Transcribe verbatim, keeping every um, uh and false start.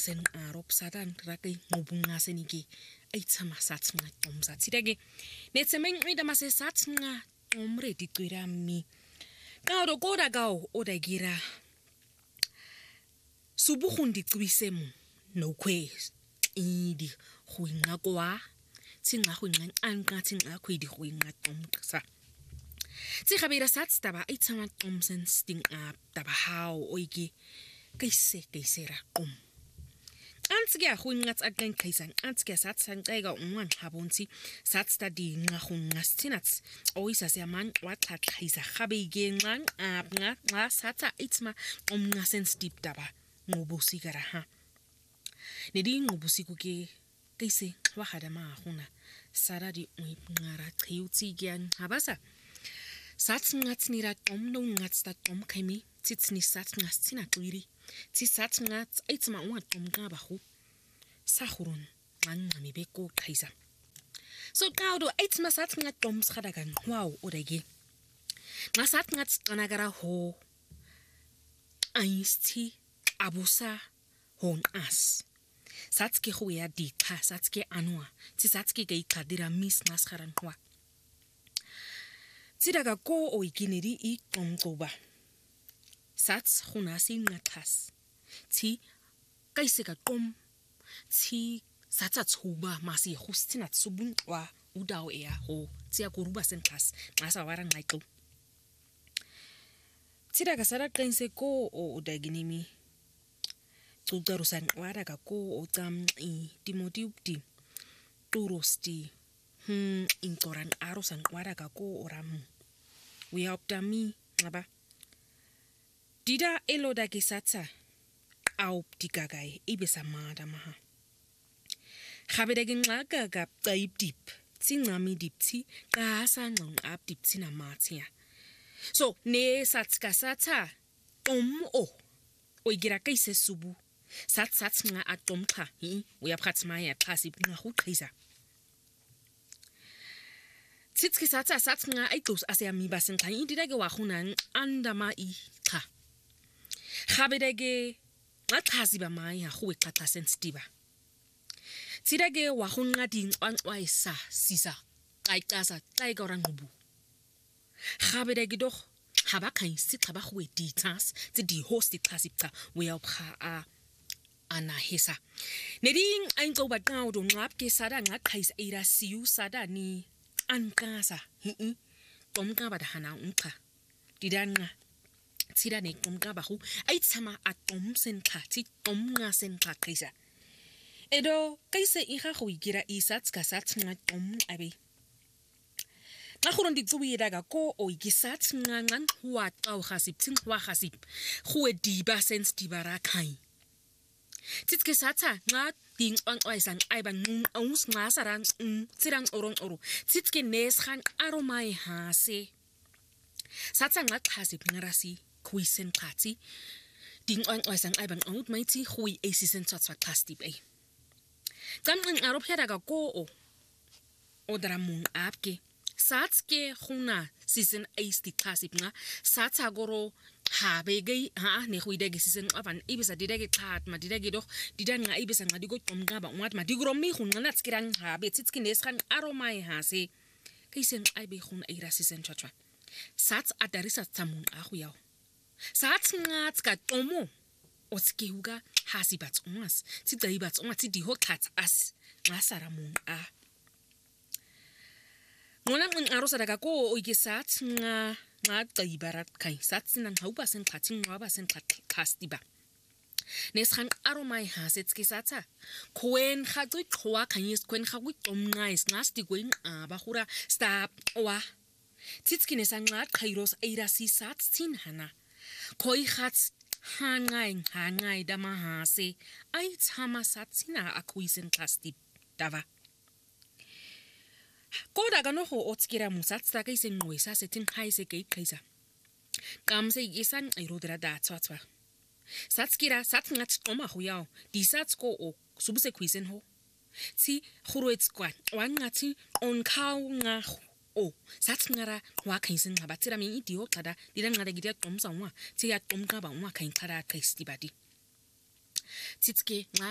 ngasen arop sadan rake ngobungasen iki aitsama satsinga tomza tidage netsemeng ida mase satsinga omre dikwira mi kauro koda gao odagira subuhundi kwisemu no kwe idi huinga kwa tsinga huinga anga tsinga kwidi huinga tomsa tsikhabira satstaba aitsama tomsen sting up taba how oigi kaise kaisera qom antsike huinga tsakan kaisan antsike satsan taiga unwan habonti satstadi nga hunga stinats oisa seman watla kaisa khabege ngang abnga nga satsa itsma omnga sensitive taba ngobusigara ha nedi ngobusiku ke kaise wa hadama huna saradi ngara tsiuti gyan habasa satngatsnira tomno ngatsta tom kemi tsitsni satngastina twiri tsi satngats itsma wa tomga bahu sahurun ngami beko kaisa so kaudo itsma satngat toms khadagan wow odege nga satngats kanagara ho aisti abusa hon as satske huya di kha satske anwa tsi satske ge khadira mis nas kharan hwa Sidaga ko o ikineri I komkoba. Sats hunasi ngatas. Ti kaiseka kom. Ti satsa tsuba masi hustina tsubun wa udao ea ho. Ti akuruba sentas. Masa warang naiko. Sidaga sara kainse ko o udaginimi. Tugarusan waraga ko o tam I timodiupti. Turosti. Hmm, intoran arusan waraga ko oramu. We opta mi ngaba. Dida eloda gesatsa au dikagai ibesa mada maha. Khabedegin ngaga gap taip dip. Tsingami dip tsi kaasa ngong ap dip tsina matia. So ne satska satsa tom o. Oigira kaise subu. Sat sats nga atom ka hi. We apkatsmaya pasib nga hutriza. Titski satsa sats nga aitos asya mi basen kan indidage wa hunan andama I ka. Khabedege ngathazi ba maya huwe kata sensitive. Tidage wa hunga ding an waisa sisa. Kaitasa taiga rangubu. Khabedege doch haba kan sit haba huwe ditas ti di host klasipta we op ha a ana hisa. Neding ainto ba gaudo ngap ke sada ngat kais ira siu sada ni ankasa hi tomka badahana unka didanga tira ne tomka bahu aitsama atom senka ti tomnga senka kaisa edo kaisa iha huigira isats kasats nga tom abe na hurondi tsubi daga ko o igisats nga ngan huwa tau hasip tin huwa hasip huwe diba sensitive rakai titske satsa nga ding ang oisang aiban nung aus nga sarang um sirang orong oro titske nes khan aromai ha se satsa nga khasip ngarasi kuisen khati ding ang oisang aiban out mighty hui asisen tsatsa plastic ai kan ang arop daga ko o odramun apke satske khuna season eighty khasip nga satsa goro ha bege ha ne huidege sisen aban ibisa didege khat ma didege doch didan nga ibisa nga digo tomga ba wat ma digro mi hun nga tskirang ha be tsitski nes khan aromai ha se kaisen ai be hun ira sisen chacha sats adarisa tsamun a huyaw sats nga tska tomo otski huga hasibat ongas tsidaibat onga tidi ho khat as nga saramun a ngona ng arosa daga ko o igisat nga nga taibarat kai satsin nang hauba sen khating ngaba sen khastiba nes khan aromai hasetski satsa kwen khatui khwa khanyis kwen khawi tomnais ngasti kwen aba khura stop wa titski nesang ngat khairos eirasi satsin hana koi khats hangai hangai dama hase ai tsama satsina akuisen khasti dava Koda gano ho otskira musatsa kaise ngoisa setin haise ke kaisa. Kamse yisan irodra da tswatswa. Satskira satngat toma huyao di satsko o subse kuisen ho. Si khuruetskwa wangati on kau nga o satngara wa kaisen ngabatira mi idio kada diran ngada gidia tomsa wa ti ya tomka ba wa kain kara kaistibadi. Titske